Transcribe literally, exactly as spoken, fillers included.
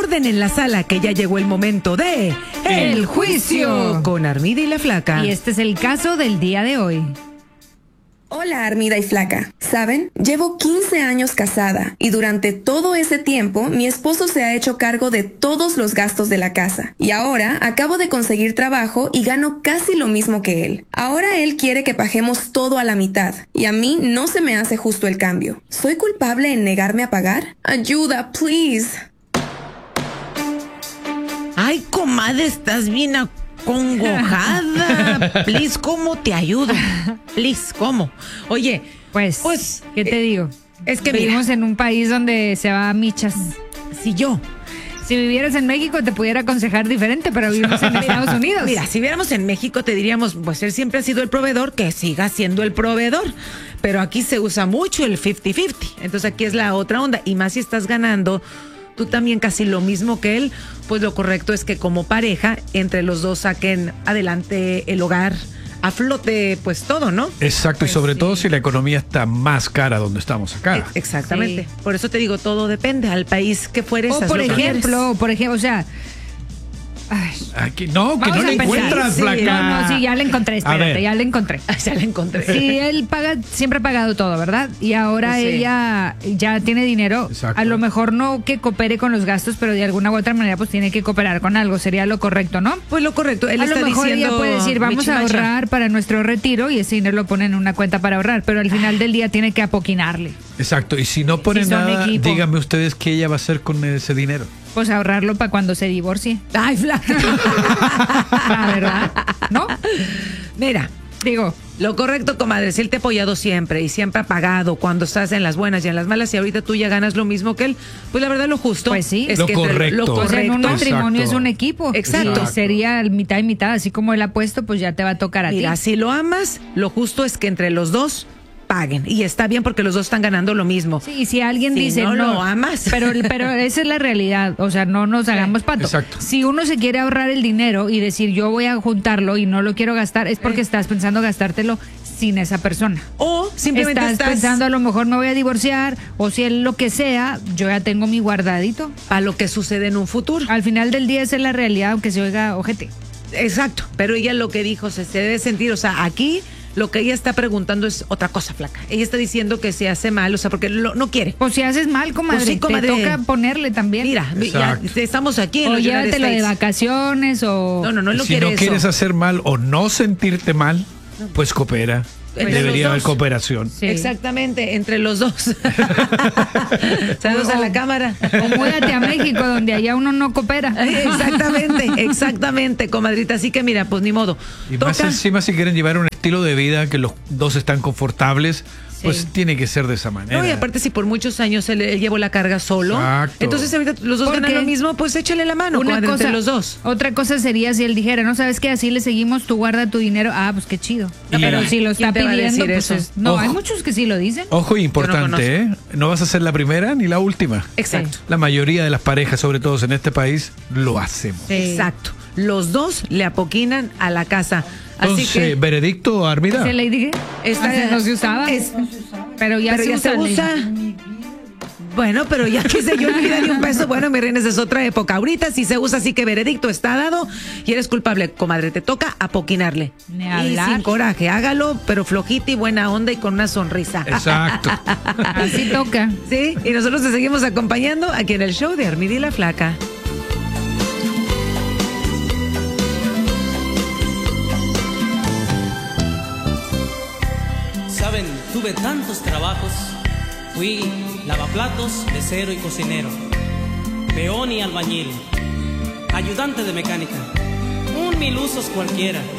orden en la sala que ya llegó el momento de El Juicio con Armida y la Flaca. Y este es el caso del día de hoy. Hola Armida y Flaca. ¿Saben? Llevo quince años casada y durante todo ese tiempo mi esposo se ha hecho cargo de todos los gastos de la casa. Y ahora acabo de conseguir trabajo y gano casi lo mismo que él. Ahora él quiere que paguemos todo a la mitad y a mí no se me hace justo el cambio. ¿Soy culpable en negarme a pagar? Ayuda, please. Ay, comadre, estás bien acongojada. Please, ¿cómo te ayudo? Please, ¿cómo? Oye, Pues, pues ¿qué te eh, digo? Es que Vivimos mira, en un país donde se va a michas. si yo... Si vivieras en México te pudiera aconsejar diferente, pero vivimos en Estados Unidos. Mira, si viéramos en México te diríamos, pues él siempre ha sido el proveedor, que siga siendo el proveedor. Pero aquí se usa mucho el cincuenta cincuenta. Entonces aquí es la otra onda. Y más si estás ganando tú también casi lo mismo que él, pues lo correcto es que como pareja, entre los dos saquen adelante el hogar, a flote, pues todo, ¿no? Exacto, Pues y sobre sí. todo si la economía está más cara donde estamos acá. E- Exactamente. Sí. Por eso te digo, todo depende. Al país que fueres, O haz por lo que ejemplo, por ejemplo, o sea, ay, Aquí, no, que Vamos no a le empezar. encuentras, Sí, Flaca. no, no, sí, ya le encontré, A espérate, ver. ya le encontré. quieras. Ya la encontré. Sí, él paga, siempre ha pagado todo, ¿verdad? Y ahora Sí. ella ya tiene dinero. Exacto. A lo mejor no que coopere con los gastos, pero de alguna u otra manera pues tiene que cooperar con algo. Sería lo correcto, ¿no? Pues lo correcto. Él A lo está mejor diciendo, ella puede decir, vamos a michimacha. ahorrar para nuestro retiro y ese dinero lo pone en una cuenta para ahorrar, pero al final del día tiene que apoquinarle. Exacto, y si no pone Si son nada, equipo. díganme ustedes qué ella va a hacer con ese dinero. Pues ahorrarlo para cuando se divorcie. Ay, Flaca. La verdad, ¿no? Mira, Digo, lo correcto, comadre, si él te ha apoyado siempre y siempre ha pagado cuando estás en las buenas y en las malas y ahorita tú ya ganas lo mismo que él, pues la verdad lo justo Pues sí. es Lo que entre- correcto. lo o sea, en un correcto. matrimonio Exacto. es un equipo. Exacto. Y sería mitad y mitad, así como él ha puesto, pues ya te va a tocar a Mira, ti. si lo amas, lo justo es que entre los dos paguen. Y está bien porque los dos están ganando lo mismo. Sí, y si alguien Si dice no no, lo amas. pero pero esa es la realidad, o sea, no nos hagamos pato. Exacto. Si uno se quiere ahorrar el dinero y decir yo voy a juntarlo y no lo quiero gastar, es porque estás pensando gastártelo sin esa persona. O simplemente estás, estás, pensando a lo mejor me voy a divorciar o si él lo que sea, yo ya tengo mi guardadito. a lo que sucede en un futuro. Al final del día esa es la realidad, aunque se oiga ojete. Exacto. Pero ella lo que dijo se, se debe sentir, o sea, aquí lo que ella está preguntando es otra cosa, Flaca. Ella está diciendo que se hace mal, o sea, porque lo- no quiere. Pues si haces mal, comadre, Pues sí, comadre. te toca ponerle también. Mira, ya Exacto. estamos aquí en o los United llévatelo de States. vacaciones o... No, no, no, él no si quiere no eso. quieres hacer mal o no sentirte mal, pues coopera. Entre Debería los haber dos. cooperación. Sí. Exactamente, entre los dos. Saludos a la cámara. O múdate a México, donde allá uno no coopera. Exactamente, exactamente, comadrita. Así que mira, pues ni modo. Y más Toca. encima si quieren llevar un estilo de vida que los dos están confortables, pues tiene que ser de esa manera. No, y aparte si por muchos años él, él llevó la carga solo, Exacto. entonces ahorita los dos ¿Por ganan qué? lo mismo, pues échale la mano, Una comadre, cosa, entre los dos. otra cosa sería si él dijera, no sabes qué, así le seguimos, tú guarda tu dinero. Ah, pues qué chido. Y- Pero si lo ¿Quién está te va a pidiendo, decir pues eso? es- no, Ojo. hay muchos que sí lo dicen. Ojo, importante, ¿eh? No vas a ser la primera ni la última. Exacto. La mayoría de las parejas, sobre todo en este país, lo hacemos. Sí. Exacto. Los dos le apoquinan a la casa. Así Entonces, que ¿veredicto, Armida? Se le dije, Esta- antes no se usaba, es- pero ya, pero se, ya usa, se le usa. dije. Bueno, pero ya que se yo en mi vida ni un peso, bueno, mi reina, esa es otra época. Ahorita sí se usa, así que veredicto está dado y eres culpable, comadre, te toca apoquinarle. Ni Y hablar. sin coraje, hágalo, pero flojita y buena onda y con una sonrisa. Exacto. Así toca. Sí, y nosotros te seguimos acompañando aquí en el show de Armida y la Flaca. Saben, tuve tantos trabajos. Fui lavaplatos, mesero y cocinero, peón y albañil, ayudante de mecánica, un mil usos cualquiera.